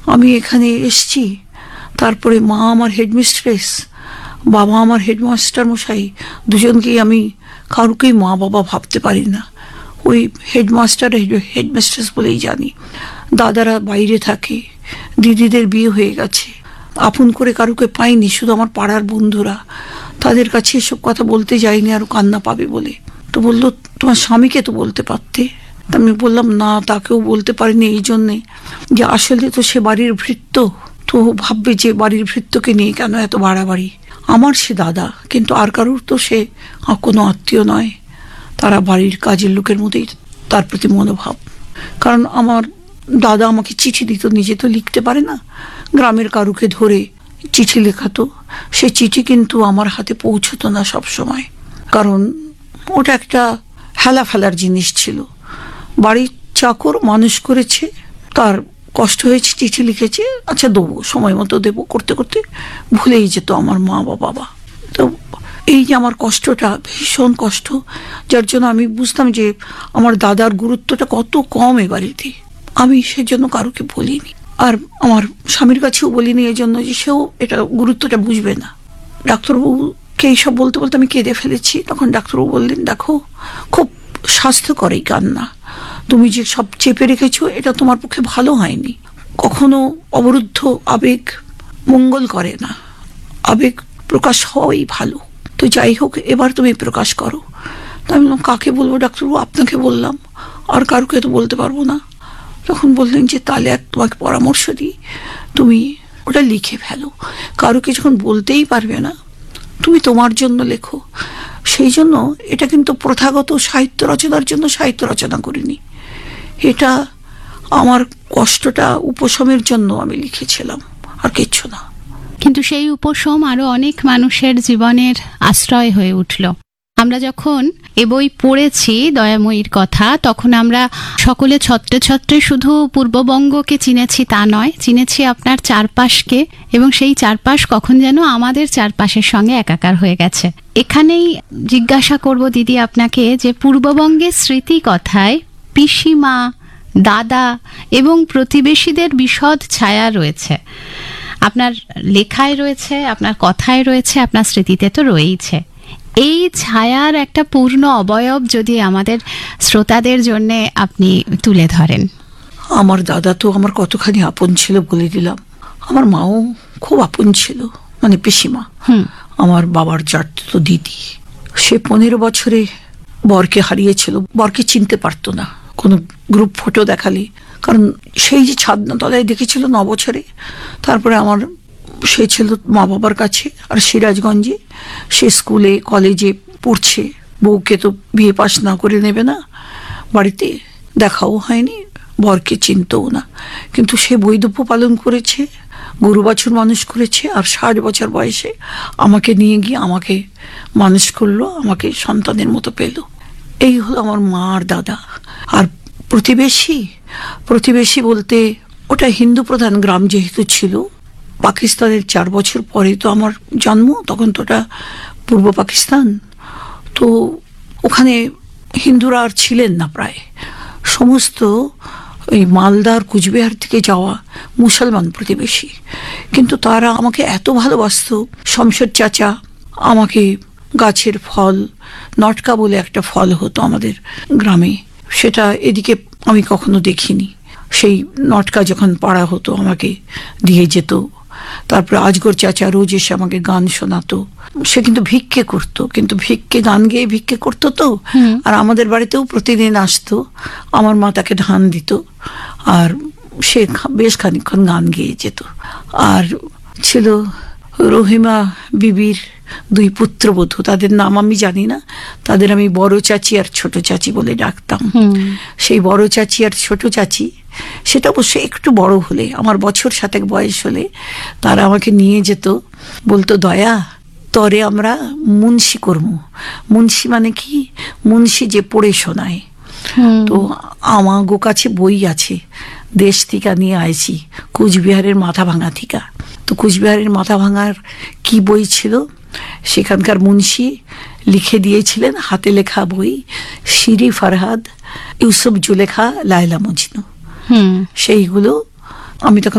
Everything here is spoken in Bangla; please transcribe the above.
আমি এখানে এসছি, তারপরে মা আমার হেডমিস্ট্রেস, বাবা আমার হেডমাস্টার মশাই, দুজনকেই আমি কারুকেই মা বাবা ভাবতে পারি না। ওই হেডমাস্টার হেডমিস্ট্রেস বলেই জানি। দাদারা বাইরে থাকে, দিদিদের বিয়ে হয়ে গেছে, আপন করে কারুকে পাইনি, শুধু আমার পাড়ার বন্ধুরা। তাদের কাছে এসব কথা বলতে যাইনি আরো কান্না পাবে বলে। তো বললো, তোমার স্বামীকে তো বলতে পারতে। আমি বললাম, না, তাকেও বলতে পারিনি এই জন্যে যে আসলে তো সে বাড়ির ভৃত্য, তো ভাববে যে বাড়ির ভৃত্যকে নিয়ে কেন এত বাড়াবাড়ি। আমার সে দাদা, কিন্তু আর কারুর তো সে কোনো আত্মীয় নয়। তারা বাড়ির কাজের লোকের মতোই তার প্রতি মনোভাব। কারণ আমার দাদা আমাকে চিঠি দিত, নিজে তো লিখতে পারে না, গ্রামের কারুকে ধরে চিঠি লেখাতো। সে চিঠি কিন্তু আমার হাতে পৌঁছতো না সব সময়, কারণ ওটা একটা হেলা ফেলার জিনিস ছিল। বাড়ির চাকর মানুষ করেছে, তার কষ্ট হয়েছে, চিঠি লিখেছে, আচ্ছা দেবো, সময় মতো দেবো, করতে করতে ভুলেই যেত আমার মা বা বাবা। তো এই যে আমার কষ্টটা, ভীষণ কষ্ট, যার জন্য আমি বুঝতাম যে আমার দাদার গুরুত্বটা কত কম এ বাড়িতে। আমি সেজন্য কারোকে বলিনি, আর আমার স্বামীর কাছেও বলিনি, এই জন্য যে সেও এটা গুরুত্বটা বুঝবে না। ডাক্তারবাবুকে এইসব বলতে বলতে আমি কেঁদে ফেলেছি। তখন ডাক্তারবাবু বললেন, দেখো, খুব স্বাস্থ্যকর এই কান্না, তুমি যে সব চেপে রেখেছো এটা তোমার পক্ষে ভালো হয়নি। কখনো অবরুদ্ধ আবেগ মঙ্গল করে না, আবেগ প্রকাশ হওয়াই ভালো। তো যাই হোক, এবার তুমি প্রকাশ করো। তো আমি বললাম, কাকে বলবো ডাক্তারবাবু? আপনাকে বললাম, আর কারুকে তো বলতে পারবো না। তখন বললেন যে তাহলে তোমাকে পরামর্শ দিই, তুমি ওটা লিখে ফেলো। কারুকে যখন বলতেই পারবে না, তুমি তোমার জন্য লেখো। সেই জন্য এটা কিন্তু প্রথাগত সাহিত্য রচনার জন্য সাহিত্য রচনা করিনি, এটা আমার কষ্টটা উপশমের জন্য আমি লিখেছিলাম, আর কিচ্ছু না। কিন্তু সেই উপশম আরো অনেক মানুষের জীবনের আশ্রয় হয়ে উঠল। আমরা যখন এ বই পড়েছি দয়াময়ীর কথা, তখন আমরা সকলে ছত্রে ছত্রে শুধু পূর্ববঙ্গকে চিনেছি তা নয়, চিনেছি আপনার চারপাশকে, এবং সেই চারপাশ কখন যেন আমাদের চারপাশের সঙ্গে একাকার হয়ে গেছে। এখানেই জিজ্ঞাসা করব দিদি আপনাকে, যে পূর্ববঙ্গের স্মৃতি কথায় পিসিমা, দাদা এবং প্রতিবেশীদের বিশদ ছায়া রয়েছে, আপনার লেখায় রয়েছে, আপনার কথায় রয়েছে, আপনার স্মৃতিতে তো রয়েইছে। এই ছায়ার একটা পূর্ণ অবয়ব যদি আমাদের শ্রোতাদের জন্য আপনি তুলে ধরেন। আমার দাদা তো আমার কতখানি আপন ছিল বলে দিলাম। আমার মাও খুব আপন ছিল, মানে পিসিমা, আমার বাবার জাত দিদি। সে 15 বছরে বরকে হারিয়েছিল, বরকে চিনতে পারতো না কোনো গ্রুপ ফটো দেখালে, কারণ সেই যে ছাদনা তলায় দেখেছিল 9 বছরে। তারপরে সে ছিল মা বাবার কাছে, আর সিরাজগঞ্জে সে স্কুলে কলেজে পড়ছে। বউকে তো বিয়ে পাশ না করে নেবে না, বাড়িতে দেখাও হয়নি, বরকে চিনতও না। কিন্তু সে বৈধব্য পালন করেছে, গরু বাছুর মানুষ করেছে, আর 60 বছর বয়সে আমাকে নিয়ে গিয়ে আমাকে মানুষ করলো, আমাকে সন্তানের মতো পেল। এই হলো আমার মা আর দাদা। আর প্রতিবেশী বলতে, ওটা হিন্দু প্রধান গ্রাম যেহেতু ছিল, পাকিস্তানের 4 বছর পরে তো আমার জন্ম, তখন তো ওটা পূর্ব পাকিস্তান, তো ওখানে হিন্দুরা আর ছিলেন না প্রায়। সমস্ত এই মালদার কুচবিহার থেকে যাওয়া মুসলমান প্রতিবেশী, কিন্তু তারা আমাকে এত ভালোবাসতো। শমশের চাচা আমাকে গাছের ফল, নটকা বলে একটা ফল হতো আমাদের গ্রামে, সেটা এদিকে আমি কখনো দেখিনি। সেই নটকা যখন পাড়া হতো আমাকে দিয়ে যেত। তারপরে আজগর চাচা রোজ এসে আমাকে গান শোনাতো। সে কিন্তু ভিক্ষে করতো, কিন্তু গান গেয়ে ভিক্ষে করতো তো। আর আমাদের বাড়িতেও প্রতিদিন আসতো, আমার মা তাকে ধান দিত, আর সে বেশ খানিকক্ষণ গান গেয়ে যেত। আর ছিল রহিমা বিবির 2 পুত্রবধূ, তাদের নাম আমি জানি না, তাদের আমি বড় চাচি আর ছোট চাচি বলে ডাকতাম। সেই বড় চাচি আর ছোট চাচি, সেটা অবশ্য একটু বড় হলে, আমার বছর 7 বয়স হলে, তারা আমাকে নিয়ে যেত, বলতো, দয়া, তরে আমরা মুন্সি করবো। মুন্সি মানে কি? মুন্সি যে পড়ে শোনায়। তো আমাগো কাছে বই আছে, দেশ থিকা নিয়ে আইছি, কুচবিহারের মাথা ভাঙা থিকা। তো কুচবিহারের মাথা ভাঙার কি বই ছিল, সেখানকার মুন্সি লিখে দিয়েছিলেন হাতে লেখা বই, শিরি ফরহাদ, ইউসুফ জুলেখা, লায়লা মজনু। সেইগুলো আমি তখন